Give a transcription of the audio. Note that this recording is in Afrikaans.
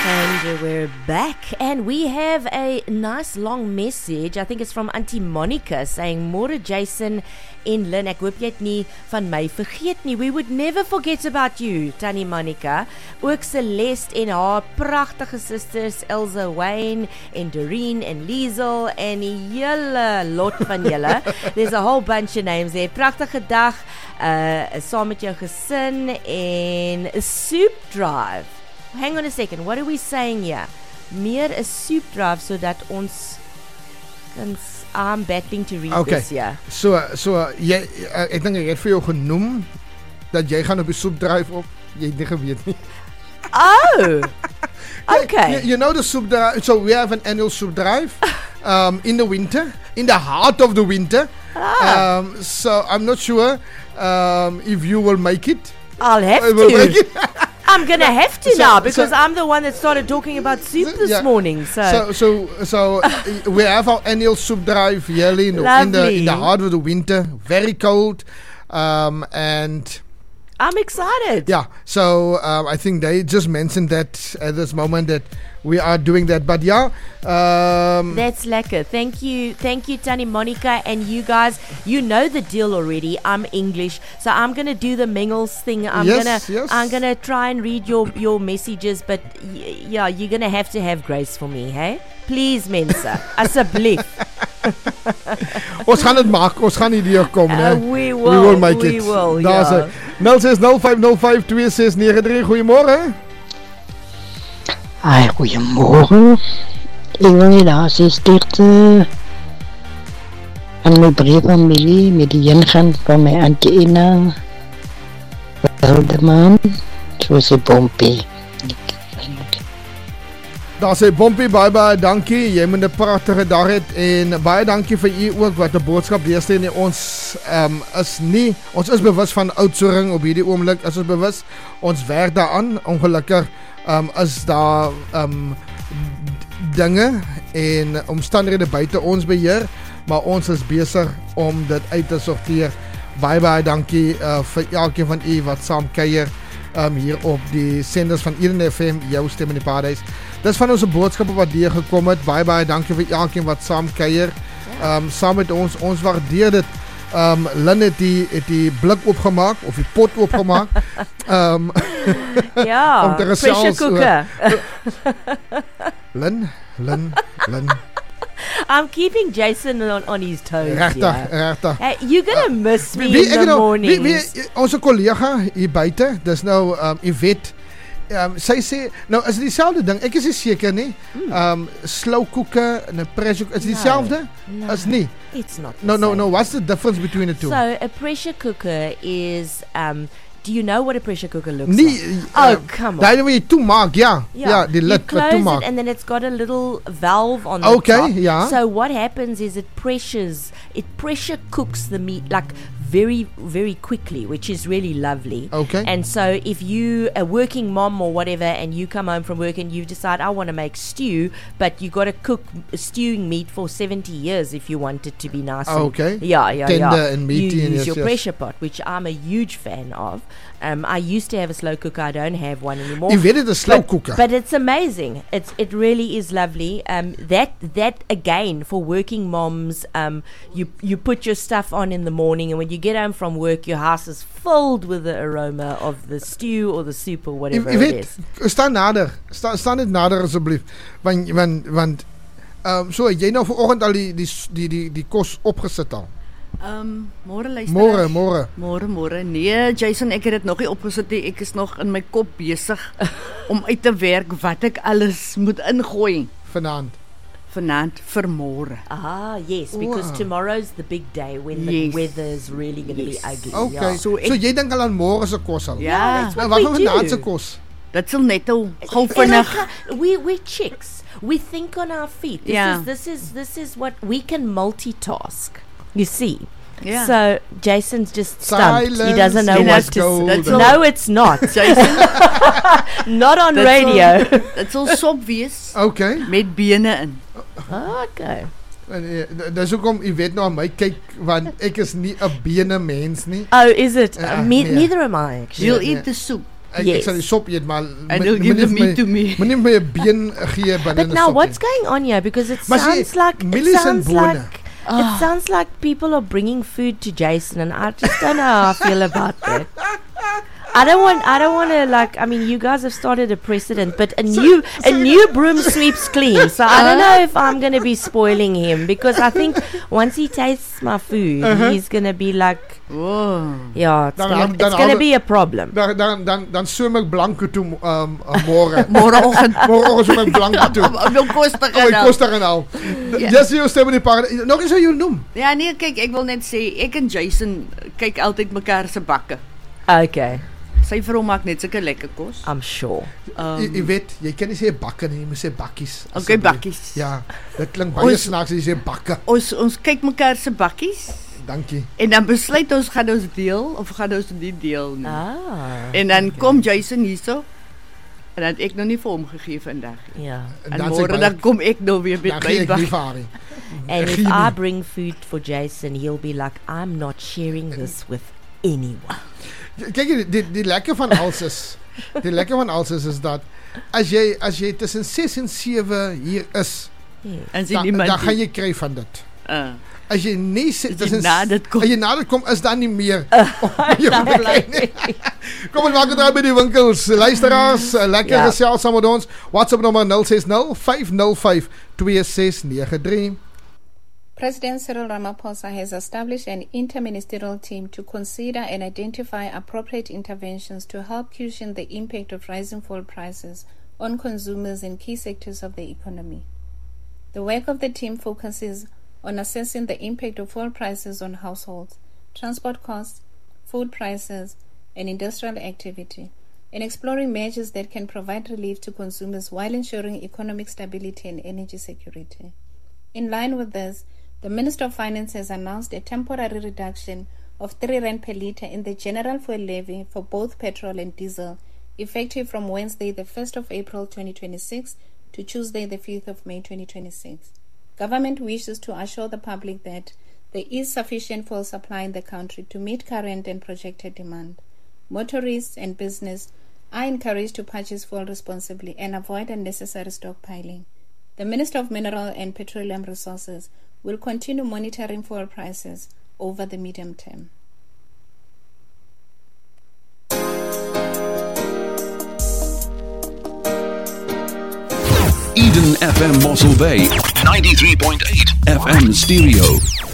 And we're back, and we have a nice long message. I think it's from Auntie Monica saying, Môre Jason en Lynn, ek hoop jy het nie van my vergeet nie. We would never forget about you, Tannie Monica. Ook Celeste en haar pragtige sisters Elsa Wayne en Doreen en Liesel en die hele lot van julle. There's a whole bunch of names there. Pragtige dag saam met jou gesin en Soup Drive. Hang on a second, what are we saying here? Meer 'n soup drive sodat ons kan I'm battling to read this here. So jy ek dink ek het vir jou genoem dat jy gaan op die soup drive op. Jy het nie geweet nie. Oh. Okay. You know the soup drive, so we have an annual soup drive in the winter, in the heart of the winter. So I'm not sure if you will make it. I'll have to. I'm going to have to now because I'm the one that started talking about soup this morning. So we have our annual soup drive yearly in the heart of the winter, very cold, and I'm excited. Yeah, so I think they just mentioned that at this moment that we are doing that. But that's lekker. Thank you, Tannie Monica, and you guys. You know the deal already. I'm English, so I'm gonna do the mingles thing. I'm gonna try and read your messages, but yeah, you're gonna have to have grace for me, hey? Please, mense, asseblief. Ons gaan dit maak. Ons gaan hierdeur kom, né? We will make it. We will. Daar's 0605052693. Goeiemôre. Hi, goeiemôre. Ek wil net daar sê sterkte aan my brieffamilie met die ingaan van my Auntie Ina, Wilderman, soos die Bompie. Daar sê Bompie, baie dankie. Jy moet 'n pragtige dag hê en baie dankie vir u ook wat 'n boodskap deurstuur nie. Ons is bewus van outsourcing op hierdie oomblik. Is ons bewus. Ons werk daaraan. Ongelukkig is daar dinge en omstandighede buite ons beheer, maar ons is besig om dit uit te sorteer. Baie dankie vir elkeen van u wat saam kuier hier op die senders van Eden FM, jou stem in die paradys. Dis van ons boodskappe wat deur gekom het. Baie dankie vir elkeen wat saam kuier saam met ons. Ons waardeer dit. Lynn het die blik oopgemaak of die pot oopgemaak. Ja, om te pressure cooker. Lynn. I'm keeping Jason on his toes. Regtig. Hey, you're gonna miss me in the mornings. Ons collega hier buite, dis nou Yvette. Sy sê, nou is dit dieselfde ding. Ek is nie seker nie. Slow cooker en 'n pressure cooker is dieselfde? No, is nie. It's not. No. What's the difference between the two? So a pressure cooker is do you know what a pressure cooker looks like? Come on. Daai wat jy toemaak, ja, die lid wat toemaak. You close it and then it's got a little valve on the top. Yeah. So what happens is it pressure cooks the meat like very, very quickly, which is really lovely. Okay. And so if you a working mom or whatever and you come home from work and you decide I want to make stew, but you got to cook stewing meat for 70 years if you want it to be nice. Tender and meaty. You use your pressure pot, which I'm a huge fan of. I used to have a slow cooker. I don't have one anymore. You weet a slow cooker. But it's amazing. It really is lovely. That again for working moms. You put your stuff on in the morning, and when you get home from work, your house is filled with the aroma of the stew or the soup or whatever it is. Staan net nader asseblief, want so jy nou vanoggend al die kos opgesit al. Môre luister. Môre. Nee, Jason, ek het dit nog nie opgesit nie. Ek is nog in my kop besig om uit te werk wat ek alles moet ingooi. Vanaand vir môre. Yes, because tomorrow's the big day when the weather is really going to be ugly. Okay, so jy dink al aan môre se kos al? Ja, wat gaan vanaand se kos? Dit sal net gou vinnig. We're chicks. We think on our feet. This is what we can multitask. You see. Yeah. So Jason's just stumped. Silence, he doesn't know what to say. No, it's not. Jason. Not on radio. Dit sal sop wees. Okay. Met bene in. Okay. Dis hoekom jy weet nou aan my kyk want ek is nie 'n bene mens nie. Oh, is it? Neither am I actually. You'll eat the soup. Ek sal die sop eet, maar And he'll give the meat to me. Moenie my 'n been gee binne But die now sop what's nie. going on here? Because it Maar sê, sounds like mielies en bone. It sounds like people are bringing food to Jason, and I just don't know how I feel about that. I don't want to like. I mean, you guys have started a precedent, but a new broom sweeps clean. So I don't know if I'm going to be spoiling him, because I think once he tastes my food, he's going to be like, Oh. yeah, it's Dan going to be a problem. Dan swem ek blanco toe môre. Môreoggend Môre swem ek blanco toe. wil kos te Ek gaan. kos te gaan al. Dis jy stem in die paar. Nog eens hoe jy noem. Ja, nee, kyk, ek wil net sê ek en Jason kyk altyd mekaar se bakke. Okay, Sy vrou maak net sulke lekker kos. I'm sure. Jy weet, jy kan nie sê bakke nie, jy moet sê bakkies. Okay, asseblief. bakkies. Ja, dit klink baie snaaks as jy sê bakke. Ons kyk mekaar se bakkies Dankie. en dan besluit ons gaan ons deel of gaan ons nie deel nie. En dan kom Jason hierso. En dan het ek nog nie vir hom gegee vandag. Yeah. En dan sê ek môre baie- dan kom ek nou weer met Dan gee my ek nie bak. vir haar nie. And if Gee I nie. bring food for Jason, he'll be like, I'm not sharing this with anyone. Kyk, die lekker van alles is dat as jy tussen 6 en 7 hier is, En sien dan niemand. gaan jy kry van dit. As jy nie As jy na dit kom. as jy na dit kom, is dan nie meer. Kom ons maak dit uit by die winkels. Luisteraars, lekker Ja. gesels saam met ons. WhatsApp nommer 060 505 2693. President Cyril Ramaphosa has established an interministerial team to consider and identify appropriate interventions to help cushion the impact of rising fuel prices on consumers in key sectors of the economy. The work of the team focuses on assessing the impact of fuel prices on households, transport costs, food prices, and industrial activity, and exploring measures that can provide relief to consumers while ensuring economic stability and energy security. In line with this, the Minister of Finance has announced a temporary reduction of 3 rand per litre in the general fuel levy for both petrol and diesel, effective from Wednesday, the 1st of April 2026 to Tuesday, the 5th of May 2026. Government wishes to assure the public that there is sufficient fuel supply in the country to meet current and projected demand. Motorists and business are encouraged to purchase fuel responsibly and avoid unnecessary stockpiling. The Minister of Mineral and Petroleum Resources will continue monitoring fuel prices over the medium term. Eden FM Mossel Bay, 93.8 FM stereo.